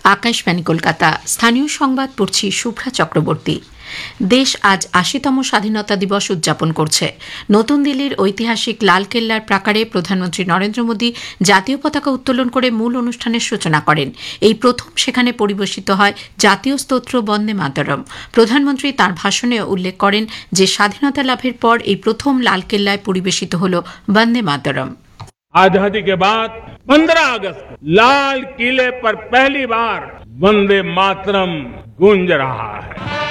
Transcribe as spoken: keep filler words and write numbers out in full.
আকাশবাণী কলকাতা। স্থানীয় সংবাদ পড়ছি শুভ্রা চক্রবর্তী। দেশ আজ আশিতম স্বাধীনতা দিবস উদযাপন করছে। নতুন দিল্লির ঐতিহাসিক লালকেল্লার প্রাকারে প্রধানমন্ত্রী নরেন্দ্র মোদী জাতীয় পতাকা উত্তোলন করে মূল অনুষ্ঠানের সূচনা করেন। এই প্রথম সেখানে পরিবেশিত হয় জাতীয় স্তোত্র বন্দে মাতরম। প্রধানমন্ত্রী তাঁর ভাষণে উল্লেখ করেন যে স্বাধীনতা লাভের পর এই প্রথম লালকেল্লায় পরিবেশিত হল বন্দে মাতরম। आजादी के बाद पंद्रह अगस्त लाल किले पर पहली बार वंदे मातरम गूंज रहा है।